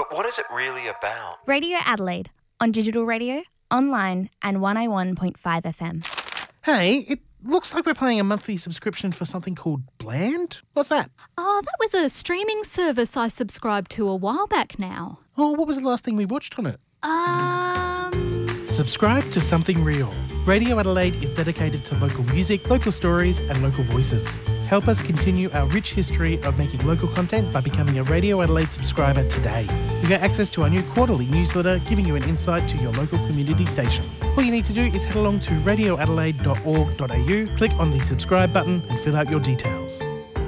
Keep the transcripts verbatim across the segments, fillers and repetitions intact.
But what is it really about? Radio Adelaide, on digital radio, online and one oh one point five F M. Hey, it looks like we're paying a monthly subscription for something called Bland. What's that? Oh, that was a streaming service I subscribed to a while back now. Oh, what was the last thing we watched on it? Um... Subscribe to Something Real. Radio Adelaide is dedicated to local music, local stories and local voices. Help us continue our rich history of making local content by becoming a Radio Adelaide subscriber today. You get access to our new quarterly newsletter giving you an insight to your local community station. All you need to do is head along to radio adelaide dot org dot a u, click on the subscribe button and fill out your details.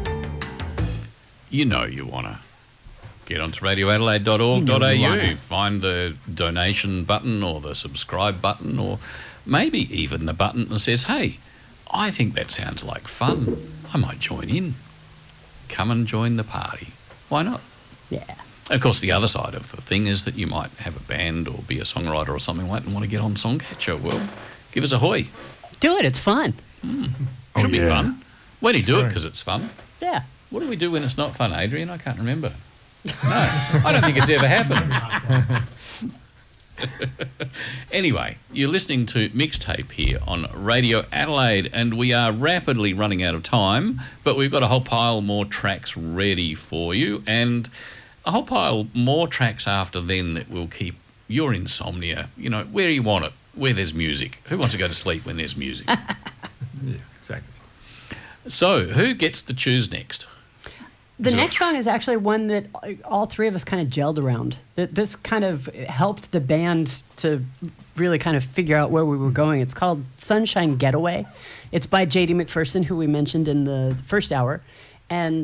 You know you want to get onto radio adelaide dot org dot a u, find the donation button or the subscribe button or maybe even the button that says, hey, I think that sounds like fun. I might join in. Come and join the party. Why not? Yeah. Of course, the other side of the thing is that you might have a band or be a songwriter or something like that and want to get on Songcatcher. Well, give us a hoy. Do it. It's fun. Mm. Oh, Should be yeah. fun. When do you That's do it great. because it's fun? Yeah. What do we do when it's not fun, Adrian? I can't remember. No, I don't think it's ever happened. Anyway, you're listening to Mixtape here on Radio Adelaide, and we are rapidly running out of time, but we've got a whole pile more tracks ready for you, and a whole pile more tracks after then that will keep your insomnia, you know, where you want it, where there's music. Who wants to go to sleep when there's music? Yeah, exactly. So, who gets to choose next? The So- next song is actually one that all three of us kind of gelled around. Th- This kind of helped the band to really kind of figure out where we were going. It's called Sunshine Getaway. It's by J D McPherson, who we mentioned in the first hour. And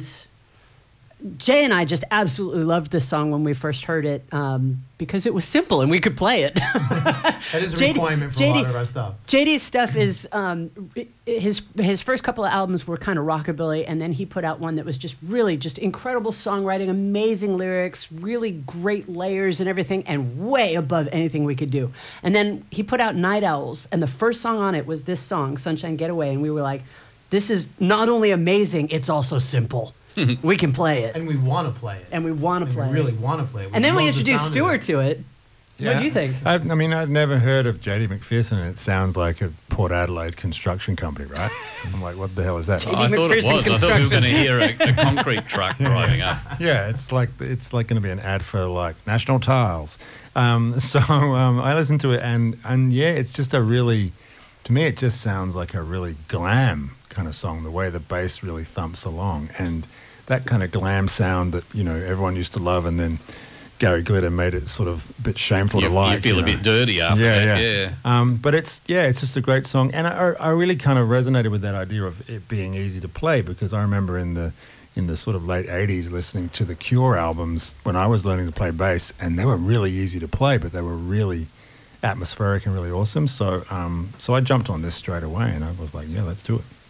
Jay and I just absolutely loved this song when we first heard it um, because it was simple and we could play it. That is a J D requirement for J D a lot of our stuff. J D's stuff is um, his his first couple of albums were kind of rockabilly, and then he put out one that was just really just incredible songwriting, amazing lyrics, really great layers and everything, and way above anything we could do. And then he put out Night Owls, and the first song on it was this song, Sunshine Getaway, and we were like, this is not only amazing, it's also simple. We can play it, And we want to play it. and we want to And play we really it. want to play it. And then we love the introduced sound of Stuart it. to it. What do you think? I, I mean, I'd never heard of J D McPherson, and it sounds like a Port Adelaide construction company, right? I'm like, what the hell is that? J D I thought it McPherson was. I thought we were Construction. going to hear a, a concrete truck driving up. Yeah, it's like it's like going to be an ad for like National Tiles. Um, so um, I listened to it, and and yeah, it's just a really, to me, it just sounds like a really glam kind of song. The way the bass really thumps along, and that kind of glam sound that you know everyone used to love, and then Gary Glitter made it sort of a bit shameful You, to like. you feel you a know. bit dirty after yeah, that. yeah, Yeah. Um, but it's yeah, it's just a great song, and I, I really kind of resonated with that idea of it being easy to play, because I remember in the in the sort of late eighties listening to the Cure albums when I was learning to play bass, and they were really easy to play, but they were really atmospheric and really awesome. So um, so I jumped on this straight away, and I was like, yeah, let's do it.